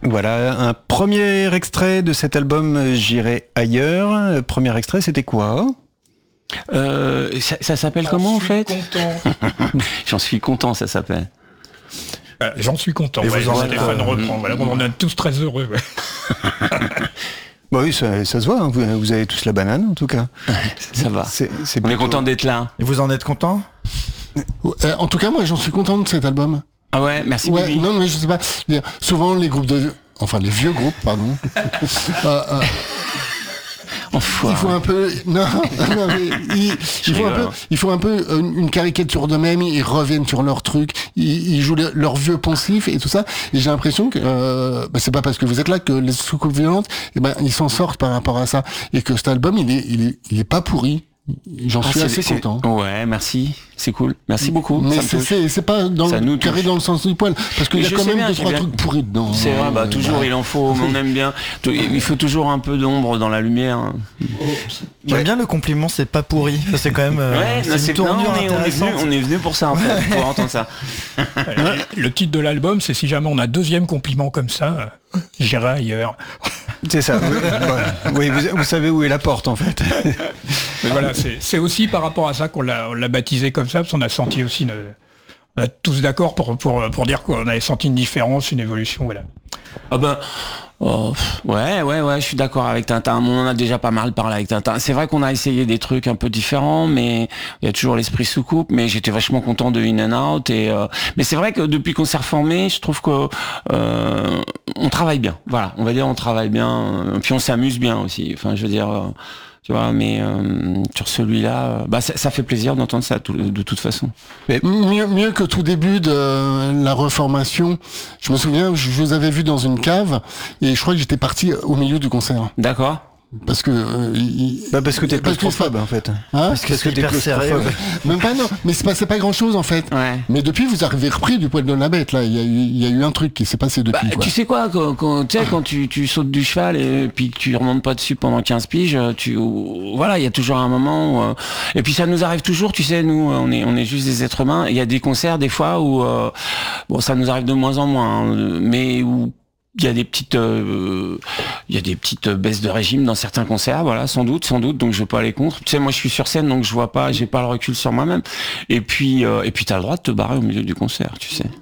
Voilà, un premier extrait de cet album J'irai ailleurs. Premier extrait, c'était quoi ? Ça s'appelle comment en fait ? Content. J'en suis content, ça s'appelle. J'en suis content. Et vous en êtes, Stéphane reprend. Voilà, on est tous très heureux. Ouais. Bah oui, ça se voit, hein. Vous avez tous la banane en tout cas. Ça va. C'est On est plutôt- content d'être là. Et vous en êtes content ? En tout cas, moi, j'en suis content de cet album. Ah ouais, merci Ouais, Bibi. non, mais je sais pas. Souvent, les groupes les vieux groupes, pardon. Enfoiré. Il faut un peu, non, mais il faut un peu une caricature d'eux-mêmes. Ils reviennent sur leur truc. Ils jouent leur vieux poncif et tout ça. Et j'ai l'impression que c'est pas parce que vous êtes là que les soucoupes violentes, ils s'en sortent par rapport à ça. Et que cet album, il est pas pourri. J'en suis assez content. Ouais, merci. C'est cool. Merci beaucoup. Mais Ça me touche. c'est pas Ça nous touche. carré dans le sens du poil, parce qu'il y a Je quand sais même bien, deux j'ai trois bien. trucs pourris dedans. C'est vrai, toujours il en faut, mais on aime bien. Il faut toujours un peu d'ombre dans la lumière. J'aime bien le compliment, c'est pas pourri. Ça, c'est quand même. C'est une tournure intéressante. on est venu pour ça en fait, pour entendre ça. Le titre de l'album, c'est si jamais on a deuxième compliment comme ça, j'irai ailleurs. C'est ça. Oui, vous savez où est la porte en fait. Mais voilà, c'est aussi par rapport à ça qu'on l'a baptisé comme ça, parce qu'on a senti aussi, on est tous d'accord pour dire qu'on avait senti une différence, une évolution, voilà. Ah ben, ouais, je suis d'accord avec Tintin. On en a déjà pas mal parlé avec Tintin. C'est vrai qu'on a essayé des trucs un peu différents, mais il y a toujours l'esprit soucoupe. Mais j'étais vachement content de In and Out. Mais c'est vrai que depuis qu'on s'est reformé, je trouve que on travaille bien. Voilà, on va dire on travaille bien. Puis on s'amuse bien aussi. Enfin, je veux dire. Tu vois, mais sur celui-là, ça fait plaisir d'entendre ça de toute façon. Mais mieux que tout début de la reformation. Je me souviens, je vous avais vu dans une cave et je crois que j'étais parti au milieu du concert. D'accord. Parce que Parce que t'es claustrophobe en fait. Hein, Parce que t'es serré. claustrophobe. même pas non, mais c'est pas grand chose en fait. Ouais. Mais depuis vous avez repris du poil de la bête là, il y a eu un truc qui s'est passé depuis. Quoi. Tu sais quoi, quand tu sautes du cheval et puis que tu remontes pas dessus pendant 15 piges, voilà, il y a toujours un moment où, et puis ça nous arrive toujours, tu sais, nous on est juste des êtres humains, il y a des concerts des fois où ça nous arrive de moins en moins, hein, mais où il y a des petites baisses de régime dans certains concerts, voilà, sans doute, donc je vais pas aller contre. Tu sais, moi je suis sur scène, donc je vois pas, j'ai pas le recul sur moi-même. Et puis t'as le droit de te barrer au milieu du concert, tu sais.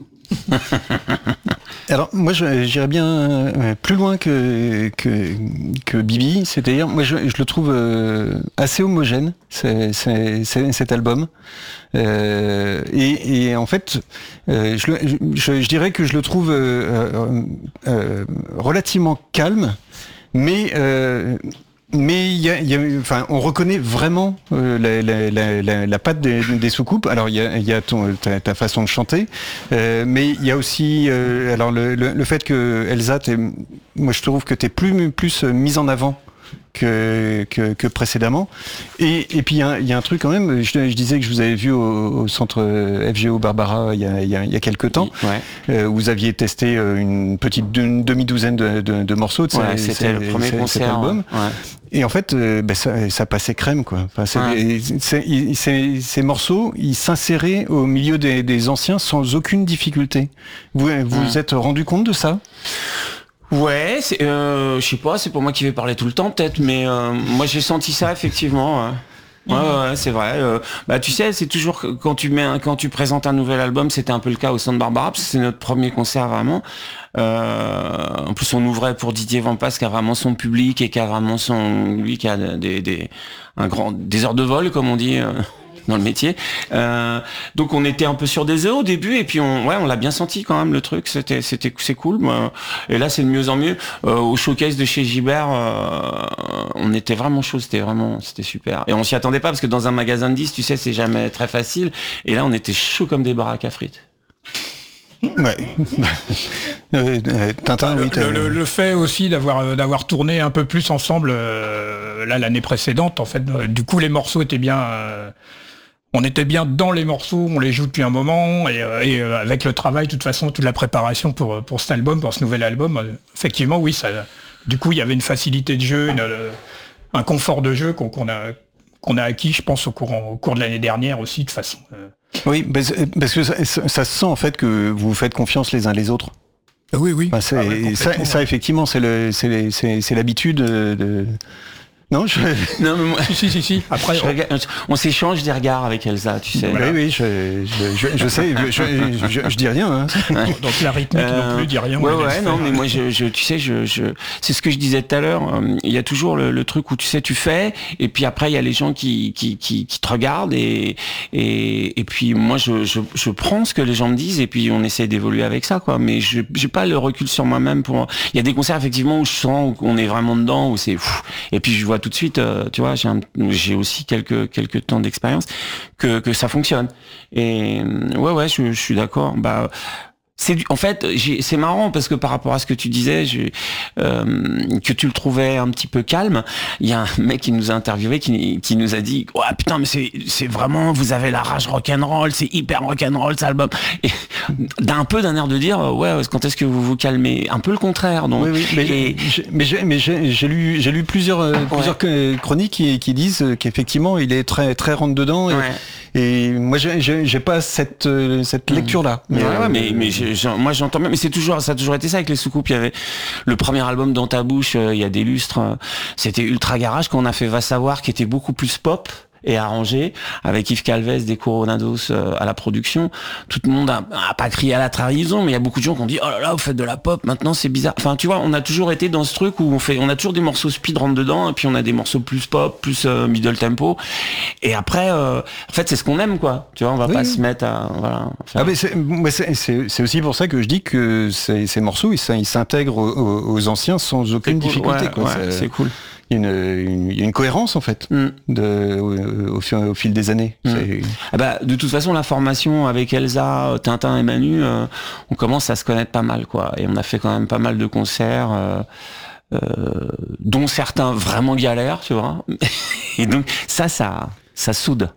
Alors moi j'irais bien plus loin que Bibi, c'est-à-dire moi je le trouve assez homogène cet album et en fait je dirais que je le trouve relativement calme, mais enfin, on reconnaît vraiment la patte des soucoupes. Alors il y a ta façon de chanter, mais il y a aussi alors le fait que Elsa, moi je trouve que t'es plus mise en avant que précédemment. Et puis il y a un truc quand même. Je disais que je vous avais vu au centre FGO Barbara il y a quelques temps. Ouais. Vous aviez testé une demi-douzaine de morceaux de c'était le premier concert, cet album. Ouais. Et en fait, ça passait crème, quoi. Enfin, ces morceaux, ils s'inséraient au milieu des anciens sans aucune difficulté. Vous êtes rendu compte de ça ? Ouais, je sais pas, c'est pour moi qui vais parler tout le temps peut-être, mais moi j'ai senti ça effectivement. Ouais, c'est vrai. Tu sais, c'est toujours quand tu présentes un nouvel album, c'était un peu le cas au Centre Barbara, parce que c'est notre premier concert vraiment. En plus, on ouvrait pour Didier Vampas, qui a vraiment son public et qui a vraiment qui a des heures de vol, comme on dit. Dans le métier, donc on était un peu sur des œufs au début et puis on l'a bien senti quand même le truc, c'est cool. Et là c'est de mieux en mieux. Au showcase de chez Gibert, on était vraiment chaud, c'était super. Et on s'y attendait pas parce que dans un magasin de disques, tu sais, c'est jamais très facile. Et là on était chaud comme des baraques à frites. Ouais. Tintin, oui. Le fait aussi d'avoir tourné un peu plus ensemble là l'année précédente, en fait, du coup les morceaux étaient bien. On était bien dans les morceaux, on les joue depuis un moment, et avec le travail, de toute façon, toute la préparation pour cet album, pour ce nouvel album, effectivement, oui, ça. Du coup, il y avait une facilité de jeu, un confort de jeu qu'on a acquis, je pense, au cours de l'année dernière aussi, de façon. Oui, parce que ça se sent en fait que vous faites confiance les uns les autres. Oui. Enfin, ça effectivement, c'est l'habitude de... Non, non, mais moi... si. Après, on s'échange des regards avec Elsa, tu sais. Voilà. Oui, je sais, je dis rien. Hein. Ouais. Donc la rythmique non plus dit rien. Ouais, non, mais moi, tu sais, c'est ce que je disais tout à l'heure. Il y a toujours le truc où tu sais, tu fais, et puis après, il y a les gens qui te regardent, et puis moi, je prends ce que les gens me disent, et puis on essaie d'évoluer avec ça, quoi. Mais j'ai pas le recul sur moi-même pour. Il y a des concerts effectivement où je sens qu'on est vraiment dedans, où c'est. Et puis je vois tout de suite, tu vois, j'ai aussi quelques temps d'expérience que ça fonctionne. Et ouais, je suis d'accord. En fait, c'est marrant parce que par rapport à ce que tu disais, que tu le trouvais un petit peu calme. Il y a un mec qui nous a interviewé qui nous a dit, ouais, putain, mais c'est vraiment, vous avez la rage rock'n'roll, c'est hyper rock'n'roll cet album. Et d'un air de dire, ouais, quand est-ce que vous vous calmez? Un peu le contraire. Donc. Oui, mais j'ai lu plusieurs chroniques qui disent qu'effectivement il est très très rentre dedans. Et moi j'ai pas cette lecture là. Mais moi j'entends bien, mais ça a toujours été ça avec les Soucoupes. Il y avait le premier album Dans ta bouche, il y a des lustres, c'était ultra garage. Quand on a fait Va savoir, qui était beaucoup plus pop et arrangé, avec Yves Calvez des Coronados à la production. Tout le monde a pas crié à la trahison, mais il y a beaucoup de gens qui ont dit, oh là là, vous faites de la pop, maintenant c'est bizarre. Enfin, tu vois, on a toujours été dans ce truc où on a toujours des morceaux speed rentre dedans, et puis on a des morceaux plus pop, plus middle tempo. Et après, en fait, c'est ce qu'on aime, quoi. Tu vois, on va pas se mettre à, voilà. C'est aussi pour ça que je dis que ces morceaux, ils s'intègrent aux anciens sans aucune difficulté, quoi. C'est cool. Il y a une cohérence en fait au fil des années. De toute façon, la formation avec Elsa, Tintin et Manu, on commence à se connaître pas mal, quoi. Et on a fait quand même pas mal de concerts, dont certains vraiment galères, tu vois. Et donc ça soude.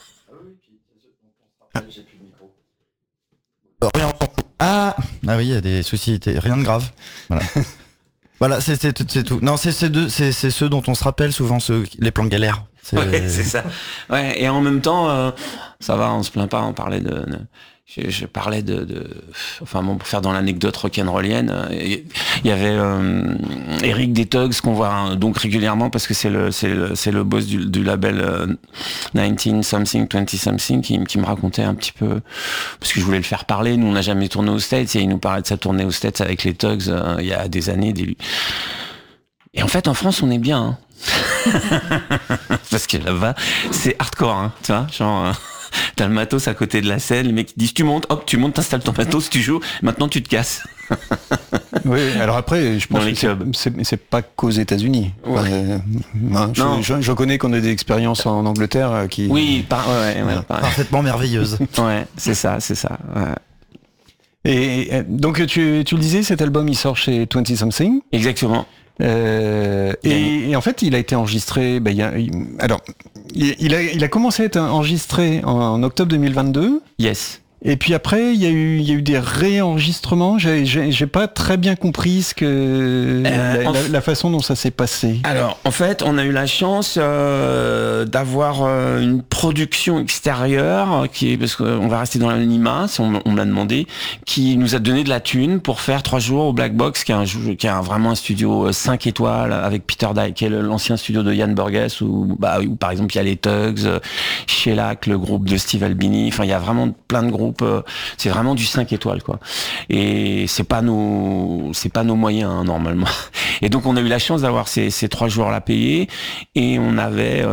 Ah oui, il y a des soucis, rien de grave. Voilà. Voilà, c'est tout. Non, c'est ceux dont on se rappelle souvent, les plans galères. Ouais, c'est ça. Ouais, et en même temps, ça va, on se plaint pas. On parlait je parlais enfin bon, pour faire dans l'anecdote rock'n'rollienne, il y avait Eric des Tugs qu'on voit donc régulièrement parce que c'est le boss du label 19 something 20 something qui me racontait un petit peu, parce que je voulais le faire parler. Nous on n'a jamais tourné aux States et il nous parlait de sa tournée aux States avec les Tugs il y a des années. Et en fait en France on est bien, parce que là-bas c'est hardcore, hein, tu vois, genre. T'as le matos à côté de la scène, les mecs qui disent tu montes, t'installes ton matos, tu joues, maintenant tu te casses. Oui, alors après, je pense que c'est pas qu'aux États-Unis. Ouais. Je connais qu'on a des expériences en Angleterre qui. Oui, parfaitement merveilleuses. Ouais, c'est ça. Ouais. Et donc tu le disais, cet album il sort chez 20 Something. Exactement. Et en fait, il a été enregistré. Il a commencé à être enregistré en octobre 2022. Yes. Et puis après, il y a eu des réenregistrements. J'ai pas très bien compris la façon dont ça s'est passé. Alors, en fait, on a eu la chance d'avoir une production extérieure parce qu'on va rester dans l'anonymat, on me l'a demandé, qui nous a donné de la thune pour faire 3 jours au Black Box, qui est vraiment un studio 5 étoiles avec Peter Dye, qui est l'ancien studio de Yann Burgess, où par exemple il y a les Tugs, Shellac, le groupe de Steve Albini. Enfin, il y a vraiment plein de groupes. C'est vraiment du 5 étoiles, quoi. Et c'est pas nos moyens, hein, normalement. Et donc on a eu la chance d'avoir ces 3 jours là payés, et on avait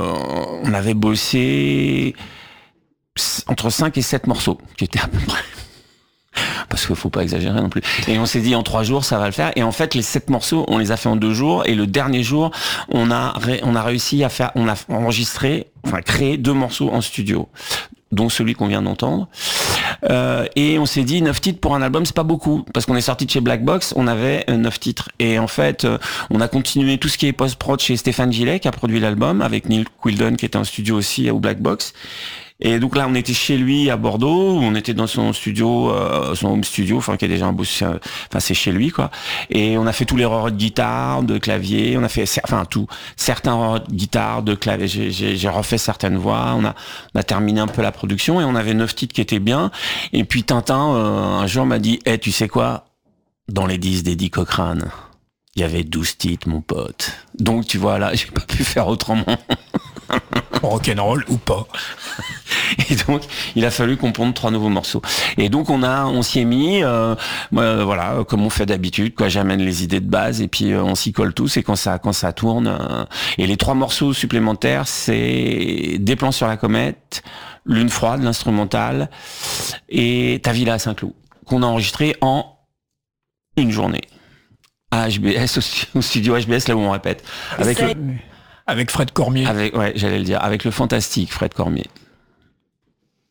bossé entre 5 et 7 morceaux, qui étaient à peu près. Parce qu'il faut pas exagérer non plus. Et on s'est dit en 3 jours ça va le faire. Et en fait les 7 morceaux on les a fait en 2 jours. Et le dernier jour on a réussi on a enregistré, créé 2 morceaux en studio, dont celui qu'on vient d'entendre. Et on s'est dit 9 titres pour un album c'est pas beaucoup, parce qu'on est sorti de chez Black Box, on avait 9 titres. Et en fait on a continué tout ce qui est post-prod chez Stéphane Gillet qui a produit l'album, avec Neil Quilden qui était en studio aussi au Black Box. Et donc là, on était chez lui à Bordeaux, on était dans son studio, son home studio, qui est déjà un beau, c'est chez lui, quoi. Et on a fait tous les erreurs de guitare, de clavier, on a fait, certains erreurs de guitare, de clavier, j'ai refait certaines voix, on a terminé un peu la production, et on avait 9 titres qui étaient bien. Et puis Tintin, un jour m'a dit, tu sais quoi? dans les 10 d'Eddie Cochrane, il y avait 12 titres, mon pote. Donc, tu vois, là, j'ai pas pu faire autrement. Rock'n'roll ou pas. Et donc, il a fallu qu'on ponde 3 nouveaux morceaux. Et donc, on s'y est mis, voilà, comme on fait d'habitude, quoi. J'amène les idées de base et puis on s'y colle tous. Et quand ça tourne, et les 3 morceaux supplémentaires, c'est Des plans sur la comète, Lune froide, l'instrumental, et Ta villa à Saint-Cloud, qu'on a enregistré en une journée. À HBS, au studio HBS, là où on répète. Avec Fred Cormier. J'allais le dire, avec le fantastique Fred Cormier.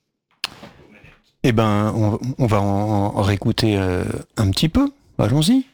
Eh ben, on va en réécouter un petit peu. Allons-y.